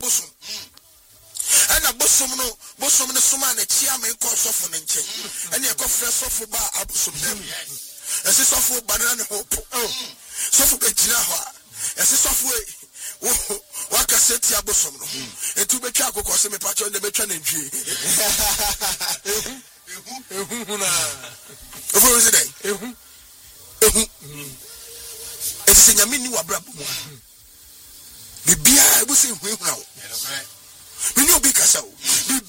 bosom ana bosom no soma na chia me ko sofo ne nche ene e ko frɛ sofo ba abosom dem ese sofo banana ne hope sofo be gina ho a ese sofo wa kaseti abosom no etu betwa akokɔ se me pacho ne betwa na ntwie ehu na ofu se dai ehu ese nyame ni wabra bomo bibia ebu se hu ehuna wo mini obi kasa wo